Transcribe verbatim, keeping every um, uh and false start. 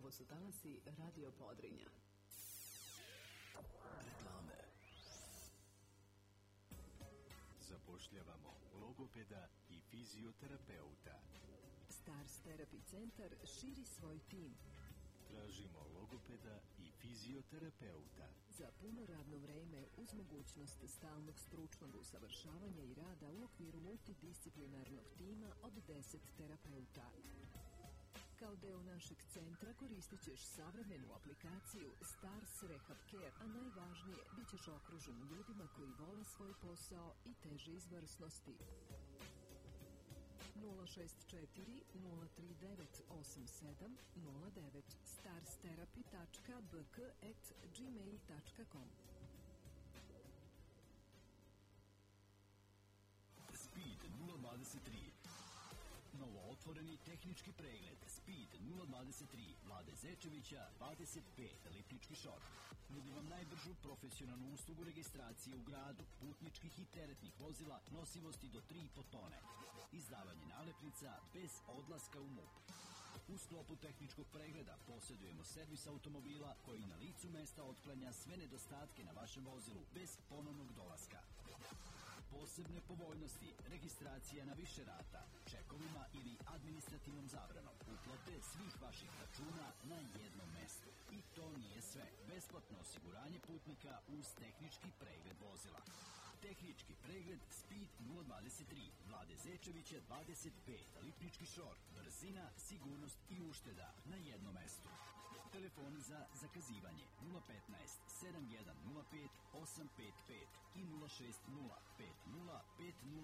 Ovo su talasi Radio Podrinja. Reklame. Zapošljavamo logopeda i fizioterapeuta. Stars Therapy centar širi svoj tim. Tražimo logopeda i fizioterapeuta. Za puno radno vreme uz mogućnost stalnog stručnog usavršavanja i rada u okviru multidisciplinarnog tima od deset terapeuta. Kao deo našeg centra koristit ćeš savremenu aplikaciju Stars Rehab Care, a najvažnije, bit ćeš okružen ljudima koji vole svoj posao i teže izvrsnosti. nula šest četiri nula tri devet osam sedam nula devet starstherapy tačka b k at gmail tačka com. Speed nula dvadeset tri. Novootvoreni tehnički pregled Speed nula dvadeset tri Vlade Zečevića dvadeset pet Lipnički šok. Nudi vam najbržu profesionalnu uslugu registracije u gradu, putničkih i teretnih vozila nosivosti do tri i po tone. Izdavanje nalepnica bez odlaska u MUP. U sklopu tehničkog pregleda posjedujemo servis automobila koji na licu mesta otklanja sve nedostatke na vašem vozilu bez ponovnog dolaska. Posebne povoljnosti, registracija na više rata, čekovima ili administrativnom zabranom, uplate svih vaših računa na jednom mestu. I to nije sve. Besplatno osiguranje putnika uz tehnički pregled vozila. Tehnički pregled Speed nula dvadeset tri Vlade Zečevića dvadeset pet Lipnički šor. Brzina, sigurnost i ušteda na jednom mestu. Telefoni za zakazivanje nula petnaest sedam jedan nula pet osam pet pet i nula šest nula pet nula pet nula